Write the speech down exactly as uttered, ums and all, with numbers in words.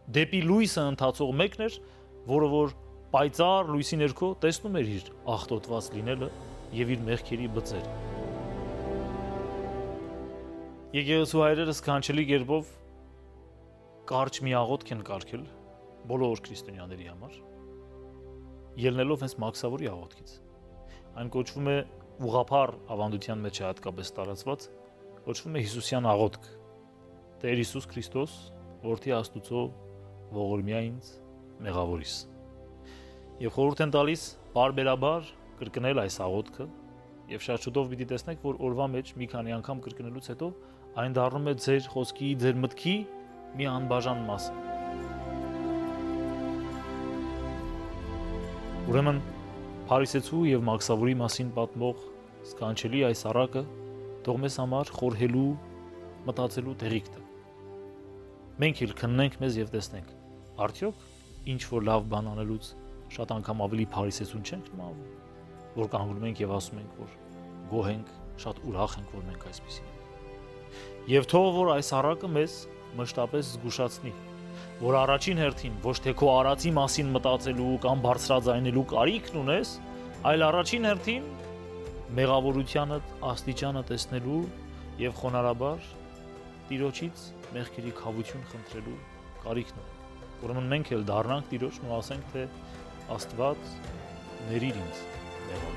դեպի լույսը ընթացող մեկն էր, որը որ պայծառ լույսի ներքո տեսնում էր իր աղտոտված լինելը եւ իր մեղքերի բծերը։ Եկեղեցու հայրերը սքանչելի կերպով կարճ մի աղոթք են կարգել բոլոր քրիստոնյաների համար, ելնելով հենց Մաքսավորի աղոթքից։ Այն կոչվում է ուղղափառ ավանդության մեջ է հատկապես տարածված, կոչվում է Հիսուսյան աղոթք։ Տեր Հիսուս Քրիստոս, որդի Աստուծո, ողորմյա ինձ մեղավորիս։ Եվ խորհուրդ են տալիս բարբերաբար կրկնել այս աղոթքը, եւ շատ շուտով պիտի տեսնեք, որ օրվա մեջ մի քանի անգամ կրկնելուց հետո այն դառնում է ձեր խոսքի, ձեր մտքի մի անբաժան մասը։ Ուրեմն Փարիսեցու եւ Մաքսավորի մասին պատմող սքանչելի այս առակը թող մեզ համար խորհելու, մտածելու տեղիք տա։ Մենք էլ քննենք մեզ եւ տեսնենք, արդյոք ինչ որ լավ բան անելուց շատ անգամ ավելի փարիսեցուն չենք նմանվում, որ կանգնում ենք եւ ասում ենք, որ գոհ ենք, շատ ուրախ ենք, որ մենք այսպիսի ենք։ Եվ թող որ այս առակը մեզ մշտապես զգուշացնի, որ առաջին հերթին ոչ թե քո արածի մասին մտածելու կամ բարձրաձայնելու կարիքն ունես, այլ առաջին հերթին մեղավորությանդ աստիճանը տեսնելու եւ խոնարհաբար Տիրոջից մեղքերի քավություն խնդրելու կարիքն ունենք։ Ուրեմն մենք էլ դառնանք Տիրոջն ու ասենք, թե Աստված ների ինձ մեղավոր։